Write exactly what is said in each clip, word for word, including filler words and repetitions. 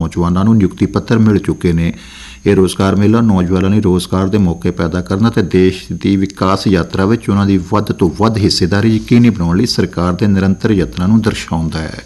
ਨੌਜਵਾਨਾਂ ਨੂੰ ਨਿਯੁਕਤੀ ਪੱਤਰ ਮਿਲ ਚੁੱਕੇ ਨੇ। ਇਹ ਰੋਜ਼ਗਾਰ ਮੇਲਾ ਨੌਜਵਾਨਾਂ ਲਈ ਰੋਜ਼ਗਾਰ ਦੇ ਮੌਕੇ ਪੈਦਾ ਕਰਨ ਅਤੇ ਦੇਸ਼ ਦੀ ਵਿਕਾਸ ਯਾਤਰਾ ਵਿੱਚ ਉਨ੍ਹਾਂ ਦੀ ਵੱਧ ਤੋਂ ਵੱਧ ਹਿੱਸੇਦਾਰੀ ਯਕੀਨੀ ਬਣਾਉਣ ਲਈ ਸਰਕਾਰ ਦੇ ਨਿਰੰਤਰ ਯਤਨਾਂ ਨੂੰ ਦਰਸਾਉਂਦਾ ਹੈ।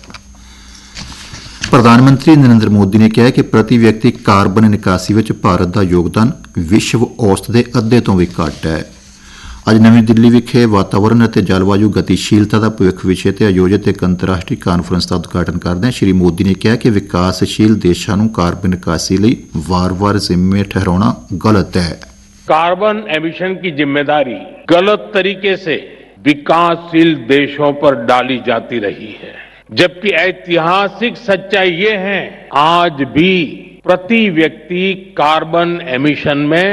ਪ੍ਰਧਾਨ ਮੰਤਰੀ ਨਰਿੰਦਰ ਮੋਦੀ ਨੇ ਕਿਹਾ ਕਿ ਪ੍ਰਤੀ ਵਿਅਕਤੀ ਕਾਰਬਨ ਨਿਕਾਸੀ ਵਿੱਚ ਭਾਰਤ ਦਾ ਯੋਗਦਾਨ ਵਿਸ਼ਵ ਔਸਤ ਦੇ ਅੱਧੇ ਤੋਂ ਵੀ ਘੱਟ ਹੈ। ਅੱਜ ਨਵੀਂ ਦਿੱਲੀ ਵਿਖੇ ਵਾਤਾਵਰਣ ਅਤੇ ਜਲਵਾਯੂ ਗਤੀਸ਼ੀਲਤਾ ਦਾ ਭਵਿੱਖ ਵਿਸ਼ੇ ਤੇ ਆਯੋਜਿਤ ਇੱਕ ਅੰਤਰਰਾਸ਼ਟਰੀ ਕਾਨਫਰੰਸ ਦਾ ਉਦਘਾਟਨ ਕਰਦਿਆਂ ਸ਼੍ਰੀ ਮੋਦੀ ਨੇ ਕਿਹਾ ਕਿ ਵਿਕਾਸਸ਼ੀਲ ਦੇਸ਼ਾਂ ਨੂੰ ਕਾਰਬਨ ਨਿਕਾਸੀ ਲਈ ਵਾਰ-ਵਾਰ ਜ਼ਿੰਮੇ ਠਹਿਰਾਉਣਾ ਗਲਤ ਹੈ। कार्बन एमिशन की जिम्मेदारी गलत तरीके से विकासशील देशों पर डाली जाती रही है, जबकि ऐतिहासिक सच्चाई ये है आज भी प्रति व्यक्ति कार्बन एमिशन में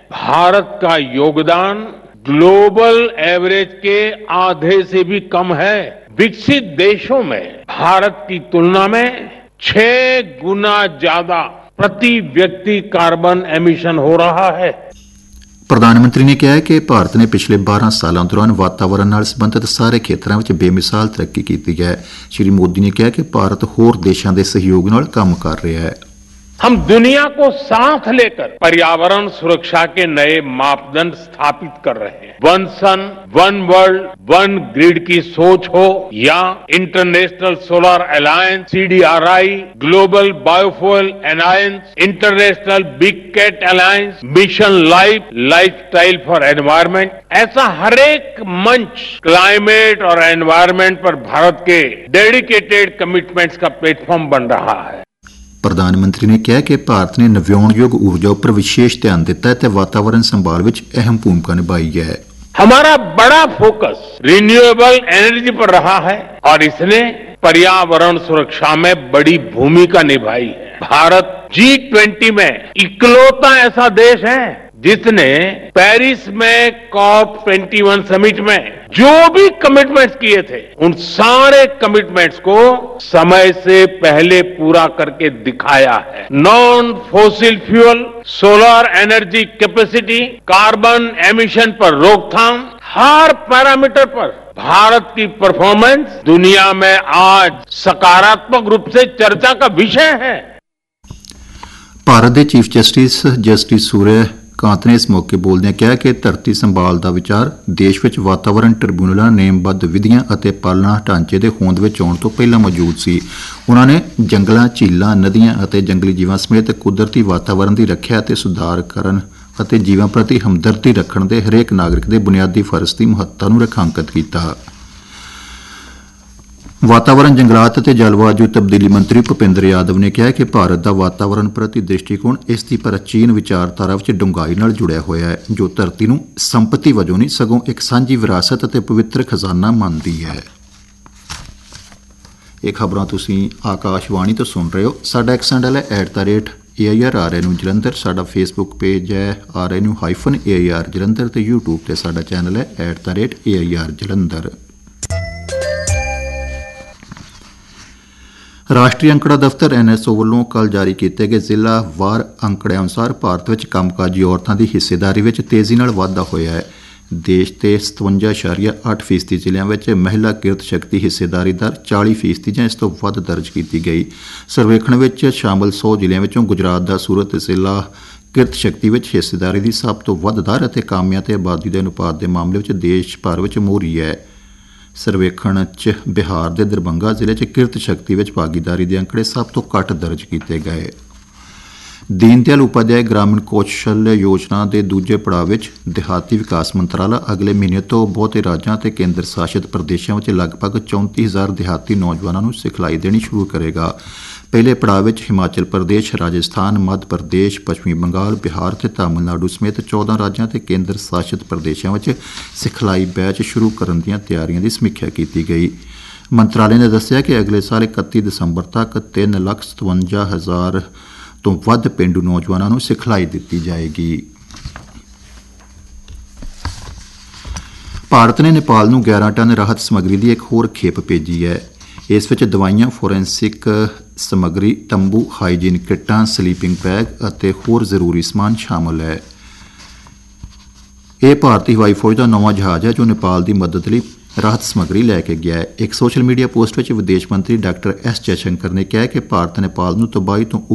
भारत का योगदान ग्लोबल एवरेज के आधे से भी कम है। विकसित देशों में भारत की तुलना में छह गुना ज्यादा प्रति व्यक्ति कार्बन एमिशन हो रहा है। ਪ੍ਰਧਾਨ ਮੰਤਰੀ ਨੇ ਕਿਹਾ ਕਿ ਭਾਰਤ ਨੇ ਪਿਛਲੇ ਬਾਰਾਂ ਸਾਲਾਂ ਦੌਰਾਨ ਵਾਤਾਵਰਣ ਨਾਲ ਸੰਬੰਧਿਤ ਸਾਰੇ ਖੇਤਰਾਂ ਵਿੱਚ ਬੇਮਿਸਾਲ ਤਰੱਕੀ ਕੀਤੀ ਹੈ। ਸ਼੍ਰੀ ਮੋਦੀ ਨੇ ਕਿਹਾ ਕਿ ਭਾਰਤ ਹੋਰ ਦੇਸ਼ਾਂ ਦੇ ਸਹਿਯੋਗ ਨਾਲ ਕੰਮ ਕਰ ਰਿਹਾ ਹੈ। हम दुनिया को साथ लेकर पर्यावरण सुरक्षा के नए मापदंड स्थापित कर रहे हैं। One sun one world one grid की सोच हो या international solar alliance C D R I, global biofuel alliance, international big cat alliance, mission life lifestyle for environment, ऐसा हर एक मंच क्लाइमेट और एनवायरमेंट पर भारत के डेडिकेटेड कमिटमेंट्स का प्लेटफॉर्म बन रहा है। ਪ੍ਰਧਾਨ ਮੰਤਰੀ ਨੇ ਕਿਹਾ ਕਿ ਭਾਰਤ ਨੇ ਨਵਿਆਉਣਯੋਗ ਊਰਜਾ ਉੱਪਰ ਵਿਸ਼ੇਸ਼ ਧਿਆਨ ਦਿੱਤਾ ਹੈ ਤੇ ਵਾਤਾਵਰਣ ਸੰਭਾਲ ਵਿੱਚ ਅਹਿਮ ਭੂਮਿਕਾ ਨਿਭਾਈ ਹੈ। हमारा बड़ा फोकस रिन्यूएबल एनर्जी पर रहा है और इसने पर्यावरण सुरक्षा में बड़ी भूमिका निभाई है। भारत जी ट्वेंटी में इकलौता ऐसा देश है जिसने पेरिस में कॉप ट्वेंटी वन समिट में जो भी कमिटमेंट्स किए थे उन सारे कमिटमेंट्स को समय से पहले पूरा करके दिखाया है। Non fossil fuel, solar energy capacity, carbon emission पर रोकथाम, हर पैरामीटर पर भारत की परफॉर्मेंस दुनिया में आज सकारात्मक रूप से चर्चा का विषय है। ਭਾਰਤ ਦੇ ਚੀਫ ਜਸਟਿਸ ਜਸਟਿਸ ਸੂਰਯ ਕਾਂਤ ਨੇ ਇਸ ਮੌਕੇ ਬੋਲਦਿਆਂ ਕਿਹਾ ਕਿ ਧਰਤੀ ਸੰਭਾਲ ਦਾ ਵਿਚਾਰ ਦੇਸ਼ ਵਿੱਚ ਵਾਤਾਵਰਣ ਟ੍ਰਿਬਿਊਨਲਾਂ, ਨੇਮਬੱਧ ਵਿਧੀਆਂ ਅਤੇ ਪਾਲਣਾ ਢਾਂਚੇ ਦੇ ਹੋਂਦ ਵਿੱਚ ਆਉਣ ਤੋਂ ਪਹਿਲਾਂ ਮੌਜੂਦ ਸੀ। ਉਨ੍ਹਾਂ ਨੇ ਜੰਗਲਾਂ, ਝੀਲਾਂ, ਨਦੀਆਂ ਅਤੇ ਜੰਗਲੀ ਜੀਵਾਂ ਸਮੇਤ ਕੁਦਰਤੀ ਵਾਤਾਵਰਣ ਦੀ ਰੱਖਿਆ ਅਤੇ ਸੁਧਾਰ ਕਰਨ ਅਤੇ ਜੀਵਾਂ ਪ੍ਰਤੀ ਹਮਦਰਦੀ ਰੱਖਣ ਦੇ ਹਰੇਕ ਨਾਗਰਿਕ ਦੇ ਬੁਨਿਆਦੀ ਫਰਜ਼ ਦੀ ਮਹੱਤਤਾ ਨੂੰ ਰੇਖਾਂਕਿਤ ਕੀਤਾ। ਵਾਤਾਵਰਣ, ਜੰਗਲਾਤ ਅਤੇ ਜਲਵਾਯੂ ਤਬਦੀਲੀ ਮੰਤਰੀ ਭੁਪਿੰਦਰ ਯਾਦਵ ਨੇ ਕਿਹਾ ਕਿ ਭਾਰਤ ਦਾ ਵਾਤਾਵਰਣ ਪ੍ਰਤੀ ਦ੍ਰਿਸ਼ਟੀਕੋਣ ਇਸ ਦੀ ਪ੍ਰਾਚੀਨ ਵਿਚਾਰਧਾਰਾ ਵਿੱਚ ਡੂੰਘਾਈ ਨਾਲ ਜੁੜਿਆ ਹੋਇਆ ਹੈ, ਜੋ ਧਰਤੀ ਨੂੰ ਸੰਪਤੀ ਵਜੋਂ ਨਹੀਂ ਸਗੋਂ ਇੱਕ ਸਾਂਝੀ ਵਿਰਾਸਤ ਅਤੇ ਪਵਿੱਤਰ ਖਜ਼ਾਨਾ ਮੰਨਦੀ ਹੈ। ਇਹ ਖਬਰਾਂ ਤੁਸੀਂ ਆਕਾਸ਼ਵਾਣੀ ਤੋਂ ਸੁਣ ਰਹੇ ਹੋ। ਸਾਡਾ ਐਕਸ ਹੈਂਡਲ ਹੈ at the rate A I R R ਐਨ ਜਲੰਧਰ। ਸਾਡਾ ਫੇਸਬੁੱਕ ਪੇਜ ਹੈ R N U hyphen A I R Jalandhar ਅਤੇ ਯੂਟਿਊਬ 'ਤੇ ਸਾਡਾ ਚੈਨਲ ਹੈ at the rate A I R Jalandhar. ਰਾਸ਼ਟਰੀ ਅੰਕੜਾ ਦਫ਼ਤਰ ਐਨ ਐਸ ਓ ਵੱਲੋਂ ਕੱਲ੍ਹ ਜਾਰੀ ਕੀਤੇ ਗਏ ਜ਼ਿਲ੍ਹਾ ਵਾਰ ਅੰਕੜਿਆਂ ਅਨੁਸਾਰ ਭਾਰਤ ਵਿੱਚ ਕੰਮਕਾਜੀ ਔਰਤਾਂ ਦੀ ਹਿੱਸੇਦਾਰੀ ਵਿੱਚ ਤੇਜ਼ੀ ਨਾਲ ਵਾਧਾ ਹੋਇਆ ਹੈ। ਦੇਸ਼ ਦੇ ਸਤਵੰਜਾ ਇਸ਼ਾਰੀਆ ਅੱਠ ਫੀਸਦੀ ਜ਼ਿਲ੍ਹਿਆਂ ਵਿੱਚ ਮਹਿਲਾ ਕਿਰਤ ਸ਼ਕਤੀ ਹਿੱਸੇਦਾਰੀ ਦਰ ਚਾਲੀ ਫੀਸਦੀ ਜਾਂ ਇਸ ਤੋਂ ਵੱਧ ਦਰਜ ਕੀਤੀ ਗਈ। ਸਰਵੇਖਣ ਵਿੱਚ ਸ਼ਾਮਲ ਸੌ ਜ਼ਿਲ੍ਹਿਆਂ ਵਿੱਚੋਂ ਗੁਜਰਾਤ ਦਾ ਸੂਰਤ ਜ਼ਿਲ੍ਹਾ ਕਿਰਤ ਸ਼ਕਤੀ ਵਿੱਚ ਹਿੱਸੇਦਾਰੀ ਦੀ ਸਭ ਤੋਂ ਵੱਧ ਦਰ ਅਤੇ ਕਾਮਿਆਂ ਤੇ ਆਬਾਦੀ ਦੇ ਅਨੁਪਾਤ ਦੇ ਮਾਮਲੇ ਵਿੱਚ ਦੇਸ਼ ਭਰ ਵਿੱਚ ਮੋਹਰੀ ਹੈ। ਸਰਵੇਖਣ 'ਚ ਬਿਹਾਰ ਦੇ ਦਰਭੰਗਾ ਜ਼ਿਲ੍ਹੇ 'ਚ ਕਿਰਤ ਸ਼ਕਤੀ ਵਿੱਚ ਭਾਗੀਦਾਰੀ ਦੇ ਅੰਕੜੇ ਸਭ ਤੋਂ ਘੱਟ ਦਰਜ ਕੀਤੇ ਗਏ। ਦੀਨ ਦਿਆਲ ਉਪਾਧਿਆਏ ਗ੍ਰਾਮੀਣ ਕੌਸ਼ਲ ਯੋਜਨਾ ਦੇ ਦੂਜੇ ਪੜਾਅ ਵਿੱਚ ਦਿਹਾਤੀ ਵਿਕਾਸ ਮੰਤਰਾਲਾ ਅਗਲੇ ਮਹੀਨੇ ਤੋਂ ਬਹੁਤੇ ਰਾਜਾਂ ਅਤੇ ਕੇਂਦਰ ਸ਼ਾਸਿਤ ਪ੍ਰਦੇਸ਼ਾਂ ਵਿੱਚ ਲਗਭਗ ਚੌਂਤੀ ਹਜ਼ਾਰ ਦਿਹਾਤੀ ਨੌਜਵਾਨਾਂ ਨੂੰ ਸਿਖਲਾਈ ਦੇਣੀ ਸ਼ੁਰੂ ਕਰੇਗਾ। ਪਹਿਲੇ ਪੜਾਅ ਵਿੱਚ ਹਿਮਾਚਲ ਪ੍ਰਦੇਸ਼, ਰਾਜਸਥਾਨ, ਮੱਧ ਪ੍ਰਦੇਸ਼, ਪੱਛਮੀ ਬੰਗਾਲ, ਬਿਹਾਰ ਅਤੇ ਤਾਮਿਲਨਾਡੂ ਸਮੇਤ ਚੌਦਾਂ ਰਾਜਾਂ ਅਤੇ ਕੇਂਦਰ ਸ਼ਾਸਿਤ ਪ੍ਰਦੇਸ਼ਾਂ ਵਿੱਚ ਸਿਖਲਾਈ ਬੈਚ ਸ਼ੁਰੂ ਕਰਨ ਦੀਆਂ ਤਿਆਰੀਆਂ ਦੀ ਸਮੀਖਿਆ ਕੀਤੀ ਗਈ। ਮੰਤਰਾਲੇ ਨੇ ਦੱਸਿਆ ਕਿ ਅਗਲੇ ਸਾਲ ਇਕੱਤੀ ਦਸੰਬਰ ਤੱਕ ਤਿੰਨ ਲੱਖ ਸਤਵੰਜਾ ਹਜ਼ਾਰ ਤੋਂ ਵੱਧ ਪੇਂਡੂ ਨੌਜਵਾਨਾਂ ਨੂੰ ਸਿਖਲਾਈ ਦਿੱਤੀ ਜਾਏਗੀ। ਭਾਰਤ ਨੇ ਨੇਪਾਲ ਨੂੰ ਗਿਆਰਾਂ ਟਨ ਰਾਹਤ ਸਮੱਗਰੀ ਦੀ ਇੱਕ ਹੋਰ ਖੇਪ ਭੇਜੀ ਹੈ। ਇਸ ਵਿੱਚ ਦਵਾਈਆਂ, ਫੋਰੈਂਸਿਕ ਸਮੱਗਰੀ, ਤੰਬੂ, ਹਾਈਜੀਨ ਕਿੱਟਾਂ, ਸਲੀਪਿੰਗ ਬੈਗ ਅਤੇ ਹੋਰ ਜ਼ਰੂਰੀ ਸਮਾਨ ਸ਼ਾਮਲ ਹੈ। ਇਹ ਭਾਰਤੀ ਹਵਾਈ ਫੌਜ ਦਾ ਨਵਾਂ ਜਹਾਜ਼ ਹੈ ਜੋ ਨੇਪਾਲ ਦੀ ਮਦਦ ਲਈ ਰਾਹਤ ਸਮੱਗਰੀ ਲੈ ਕੇ ਗਿਆ ਹੈ। ਇੱਕ ਸੋਸ਼ਲ ਮੀਡੀਆ ਪੋਸਟ ਵਿੱਚ ਵਿਦੇਸ਼ ਮੰਤਰੀ ਡਾਕਟਰ ਐਸ ਜੈਸ਼ੰਕਰ ਨੇ ਕਿਹਾ ਕਿ ਭਾਰਤ ਨੇਪਾਲ ਨੂੰ ਤਬਾਹੀ ਤੋਂ